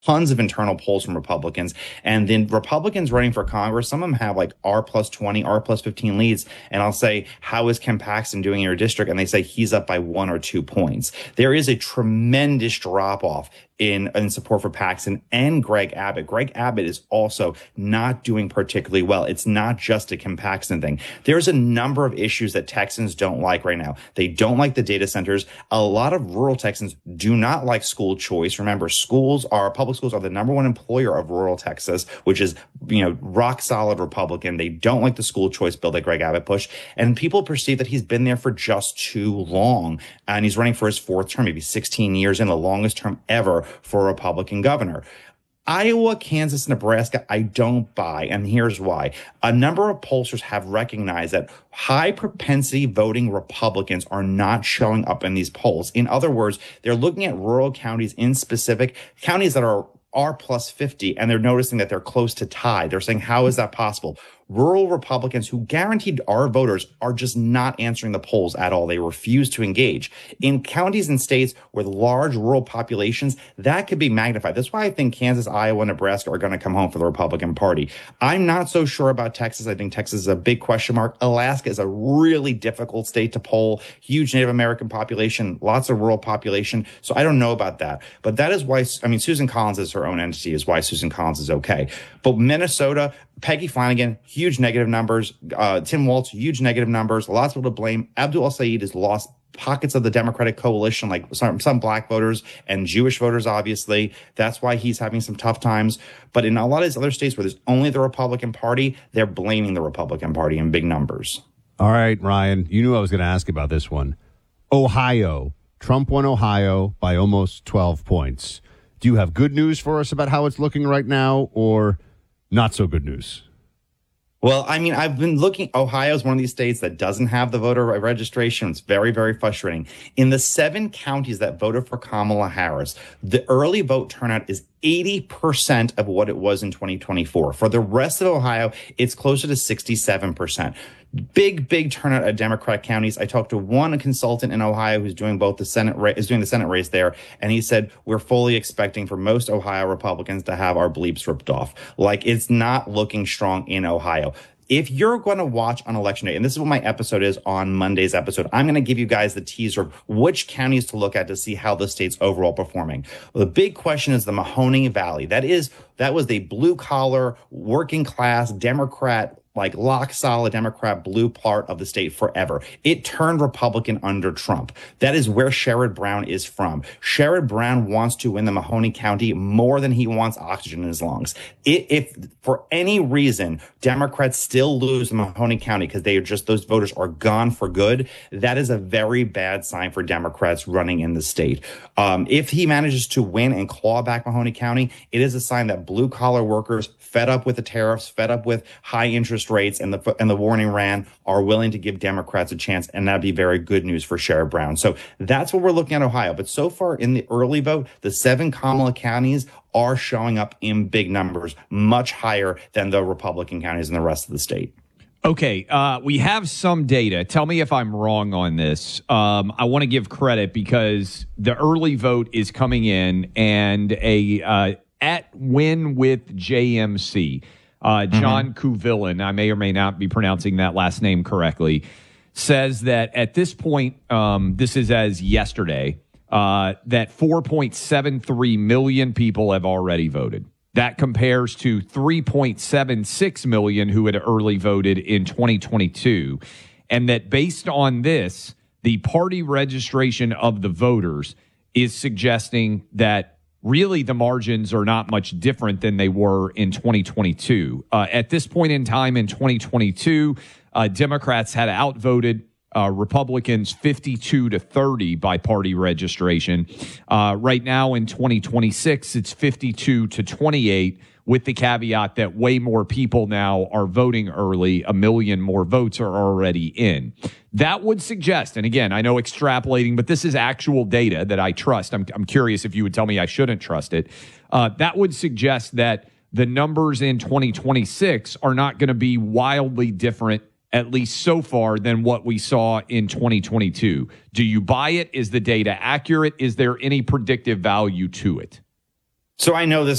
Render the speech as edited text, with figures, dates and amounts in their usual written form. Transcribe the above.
tons of internal polls from Republicans. And then Republicans running for Congress, some of them have like R plus 20, R plus 15 leads. And I'll say, how is Ken Paxton doing in your district? And they say he's up by 1 or 2 points. There is a tremendous drop off in support for Paxton and Greg Abbott. Greg Abbott is also not doing particularly well. It's not just a Ken Paxton thing. There's a number of issues that Texans don't like right now. They don't like the data centers. A lot of rural Texans do not like school choice. Remember, public schools are the number one employer of rural Texas, which is, rock solid Republican. They don't like the school choice bill that Greg Abbott pushed. And people perceive that he's been there for just too long. And he's running for his 4th term, maybe 16 years in, the longest term ever for a Republican governor. Iowa, Kansas, Nebraska, I don't buy, and here's why. A number of pollsters have recognized that high propensity voting Republicans are not showing up in these polls. In other words, they're looking at rural counties, in specific counties that are R plus 50, and they're noticing that they're close to tie. They're saying, how is that possible? Rural Republicans who guaranteed our voters are just not answering the polls at all. They refuse to engage. In counties and states with large rural populations, that could be magnified. That's why I think Kansas, Iowa, Nebraska are going to come home for the Republican Party. I'm not so sure about Texas. I think Texas is a big question mark. Alaska is a really difficult state to poll. Huge Native American population, lots of rural population. So I don't know about that. But that is why, Susan Collins is her own entity, is why Susan Collins is okay. But Minnesota, Peggy Flanagan, huge negative numbers. Tim Walz, huge negative numbers. Lots of people to blame. Abdul El-Sayed has lost pockets of the Democratic coalition, like some black voters and Jewish voters, obviously. That's why he's having some tough times. But in a lot of these other states where there's only the Republican Party, they're blaming the Republican Party in big numbers. All right, Ryan, you knew I was going to ask about this one. Ohio. Trump won Ohio by almost 12 points. Do you have good news for us about how it's looking right now, or not so good news? Well, I've been looking. Ohio is one of these states that doesn't have the voter registration. It's very, very frustrating. In the 7 counties that voted for Kamala Harris, the early vote turnout is 80% of what it was in 2024. For the rest of Ohio, it's closer to 67%. Big turnout at Democratic counties. I talked to one consultant in Ohio who's doing both the Senate race there, and he said we're fully expecting for most Ohio Republicans to have our bleeps ripped off. Like, it's not looking strong in Ohio. If you're going to watch on Election Day, and this is what my episode is on Monday's episode, I'm going to give you guys the teaser of which counties to look at to see how the state's overall performing. Well, the big question is the Mahoning Valley. That was the blue collar, working class Democrat, like lock solid Democrat blue part of the state forever. It turned Republican under Trump. That is where Sherrod Brown is from. Sherrod Brown wants to win the Mahoning County more than he wants oxygen in his lungs. If for any reason Democrats still lose Mahoning County because those voters are gone for good, that is a very bad sign for Democrats running in the state. If he manages to win and claw back Mahoning County, it is a sign that blue collar workers, fed up with the tariffs, fed up with high interest rates and the war in Iran, are willing to give Democrats a chance, and that'd be very good news for Sherrod Brown. So that's what we're looking at Ohio. But so far in the early vote, the 7 Kamala counties are showing up in big numbers, much higher than the Republican counties in the rest of the state. Okay, we have some data. Tell me if I'm wrong on this. I want to give credit because the early vote is coming in, and at Win with JMC, John Kuvilin, I may or may not be pronouncing that last name correctly, says that at this point, this is as yesterday, that 4.73 million people have already voted. That compares to 3.76 million who had early voted in 2022. And that based on this, the party registration of the voters is suggesting that really the margins are not much different than they were in 2022. At this point in time in 2022, Democrats had outvoted Republicans 52-30 by party registration. Right now in 2026, it's 52-28, with the caveat that way more people now are voting early. 1 million more votes are already in. That would suggest, and again, I know extrapolating, but this is actual data that I trust. I'm curious if you would tell me I shouldn't trust it. That would suggest that the numbers in 2026 are not going to be wildly different, at least so far, than what we saw in 2022. Do you buy it? Is the data accurate? Is there any predictive value to it? So I know this